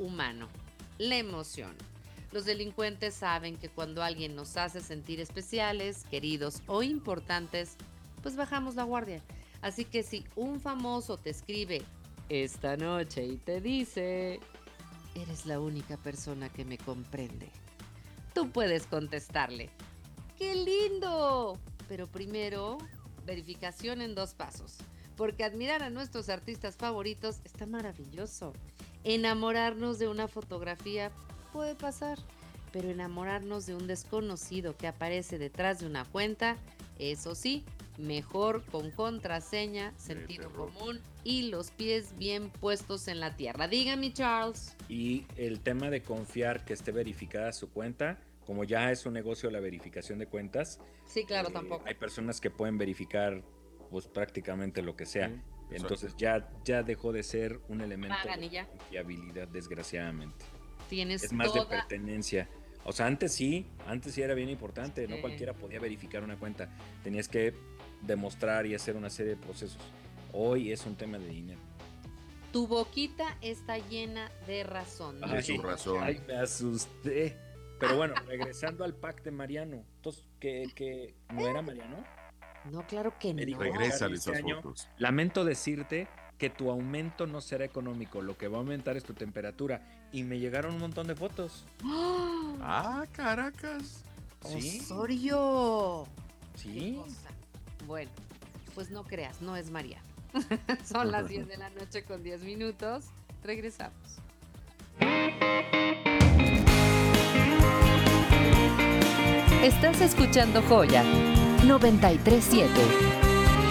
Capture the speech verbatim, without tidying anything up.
humano, la emoción. Los delincuentes saben que cuando alguien nos hace sentir especiales, queridos o importantes, pues bajamos la guardia. Así que si un famoso te escribe esta noche y te dice, eres la única persona que me comprende, tú puedes contestarle, ¡qué lindo! Pero primero, verificación en dos pasos, porque admirar a nuestros artistas favoritos está maravilloso. Enamorarnos de una fotografía puede pasar, pero enamorarnos de un desconocido que aparece detrás de una cuenta, eso sí, mejor con contraseña, sentido común y los pies bien puestos en la tierra. Dígame, Charles. Y el tema de confiar que esté verificada su cuenta, como ya es un negocio la verificación de cuentas. Sí, claro, eh, tampoco. Hay personas que pueden verificar pues prácticamente lo que sea. Mm, Entonces ya, ya dejó de ser un elemento Pagan y de ya. confiabilidad, desgraciadamente. Tienes Es más toda... de pertenencia. O sea, antes sí, antes sí era bien importante, Sí. no cualquiera podía verificar una cuenta. Tenías que demostrar y hacer una serie de procesos. Hoy es un tema de dinero. Tu boquita está llena de razón. Ay, ¿no? su razón. Ay, me asusté. Pero bueno, regresando al pack de Mariano. Entonces, ¿qué, qué, no era Mariano? No, claro que Me no. dijo, Regrésale este esas año, fotos. lamento decirte que tu aumento no será económico. Lo que va a aumentar es tu temperatura. Y me llegaron un montón de fotos. ¡Ah! Ah, Caracas. Sí, Osorio. Qué sí. cosa. Bueno, pues no creas, no es María. Son las diez de la noche con diez minutos. Regresamos. Estás escuchando Joya noventa y tres punto siete.